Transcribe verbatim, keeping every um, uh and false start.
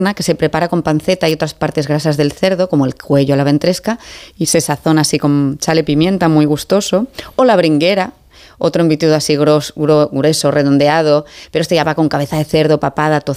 que se prepara con panceta y otras partes grasas del cerdo, como el cuello, la ventresca, y se sazona así con sal y pimienta, muy gustoso. O la bringuera, otro embutido así gros, gro, grueso, redondeado, pero este ya va con cabeza de cerdo, papada, tocino,